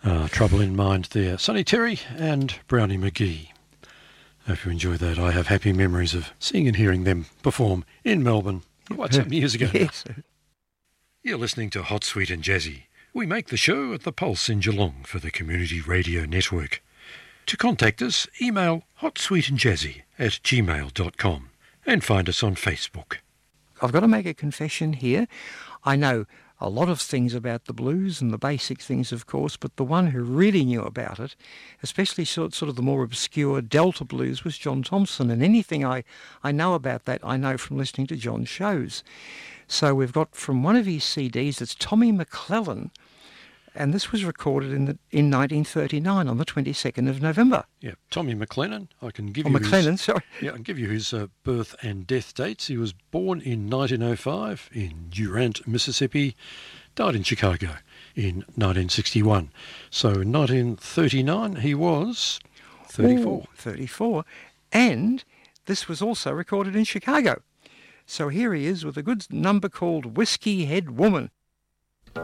Trouble in Mind there. Sonny Terry and Brownie McGee. Hope you enjoy that. I have happy memories of seeing and hearing them perform in Melbourne quite some years ago Yes. now. You're listening to Hot, Sweet and Jazzy. We make the show at the Pulse in Geelong for the Community Radio Network. To contact us, email hotsweetandjazzy@gmail.com and find us on Facebook. I've got to make a confession here. I know a lot of things about the blues and the basic things, of course, but the one who really knew about it, especially sort of the more obscure Delta blues, was John Thompson. And anything I know about that, I know from listening to John's shows. So we've got from one of his CDs, it's Tommy McClellan, and this was recorded in 1939 on the 22nd of November. Yeah, Tommy McLennan. I can give Oh, you McLennan, sorry. Yeah, I'll give you his birth and death dates. He was born in 1905 in Durant, Mississippi, died in Chicago in 1961. So in 1939 he was 34. Ooh, 34. And this was also recorded in Chicago. So here he is with a good number called Whiskey Head Woman.